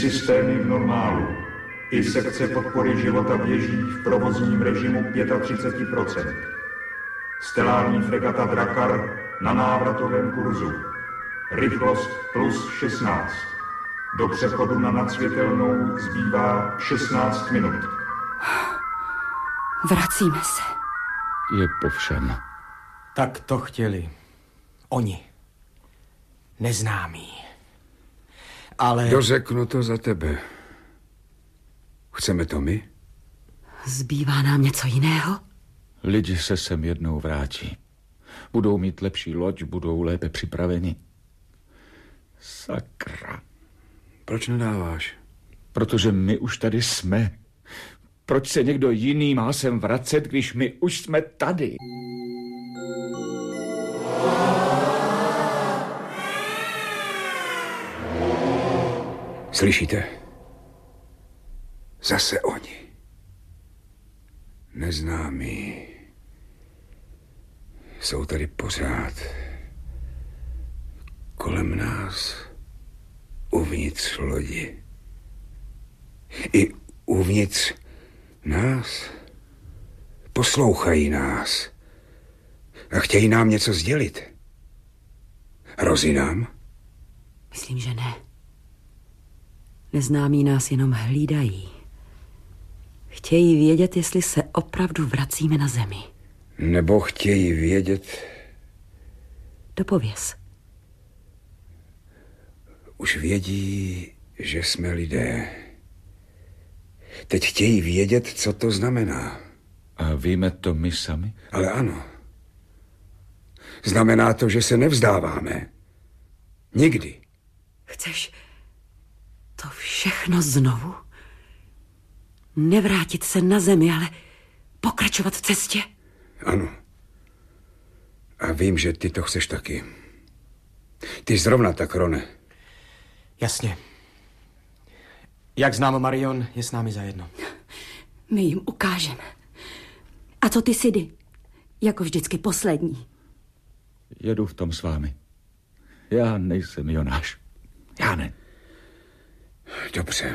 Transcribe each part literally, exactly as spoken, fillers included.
Systémy v normálu. I sekce podpory života běží v provozním režimu třicet pět procent. Stelární fregata Drakar na návratovém kurzu. Rychlost plus šestnáct. Do přechodu na nadsvětelnou zbývá šestnáct minut. Vracíme se. Je po všem. Tak to chtěli. Oni. Neznámí. Ale... Dořeknu to za tebe. Chceme to my? Zbývá nám něco jiného? Lidi se sem jednou vrátí. Budou mít lepší loď, budou lépe připraveni. Sakra. Proč nedáváš? Protože my už tady jsme. Proč se někdo jiný má sem vracet, když my už jsme tady? Slyšíte? Zase oni. Neznámí. Jsou tady pořád. Kolem nás. Uvnitř lodi. I uvnitř nás. Poslouchají nás. A chtějí nám něco sdělit. Hrozí nám? Myslím, že ne. Neznámí nás jenom hlídají. Chtějí vědět, jestli se opravdu vracíme na zemi. Nebo chtějí vědět... Dopověz. Už vědí, že jsme lidé. Teď chtějí vědět, co to znamená. A víme to my sami? Ale ano. Znamená to, že se nevzdáváme. Nikdy. Chceš to všechno znovu? Nevrátit se na zemi, ale pokračovat v cestě? Ano. A vím, že ty to chceš taky. Ty zrovna tak, Rone. Jasně. Jak znám Marion, je s námi zajedno. My jim ukážeme. A co ty, Sidy? Jako vždycky poslední. Jedu v tom s vámi. Já nejsem Jonáš. Já ne. Dobře.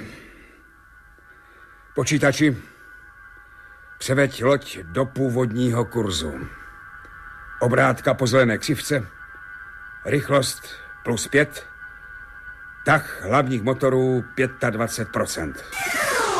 Počítači, převeď loď do původního kurzu. Obrátka po zelené křivce, rychlost plus pět, tah hlavních motorů dvacet pět procent.